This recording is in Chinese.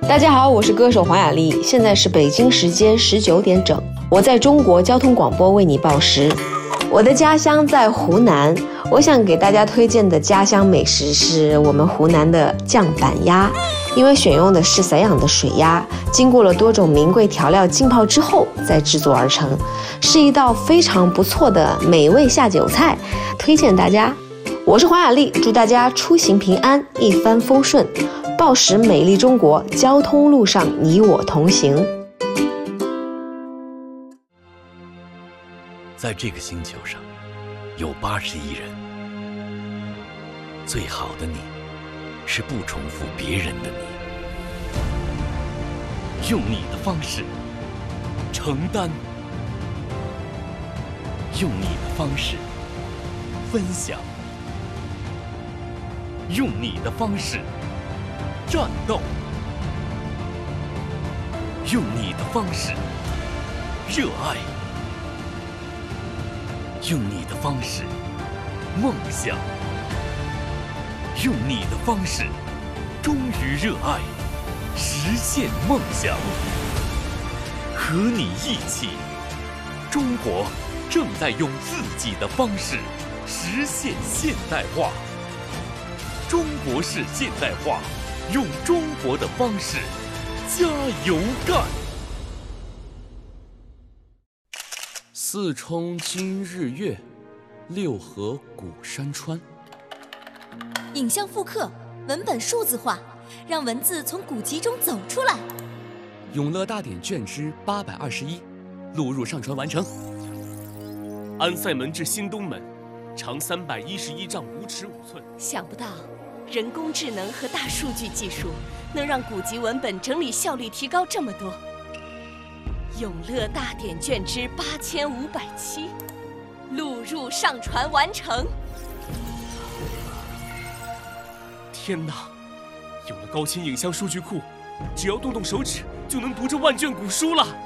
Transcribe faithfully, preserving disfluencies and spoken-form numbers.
大家好，我是歌手黄雅莉，现在是北京时间十九点整，我在中国交通广播为你报时。我的家乡在湖南，我想给大家推荐的家乡美食是我们湖南的酱板鸭，因为选用的是散养的水鸭，经过了多种名贵调料浸泡之后再制作而成，是一道非常不错的美味下酒菜，推荐大家。我是黄雅莉，祝大家出行平安，一帆风顺，报时美丽中国，交通路上你我同行。 在这个星球上，有八十亿人。最好的你，是不重复别人的你。用你的方式承担，用你的方式分享，用你的方式战斗，用你的方式热爱。用你的方式梦想，用你的方式忠于热爱，实现梦想。和你一起，中国正在用自己的方式实现现代化。中国式现代化，用中国的方式加油干。四冲今日月，六合古山川。 影像复刻，文本数字化，让文字从古籍中走出来。 永乐大典卷之八百二十一，录入上传完成。 安塞门至新东门，长三百一十一丈五尺五寸。 想不到，人工智能和大数据技术能让古籍文本整理效率提高这么多。永乐大典卷之八千五百七，录入上传完成。 天哪！有了高清影像数据库，只要动动手指就能读这万卷古书了。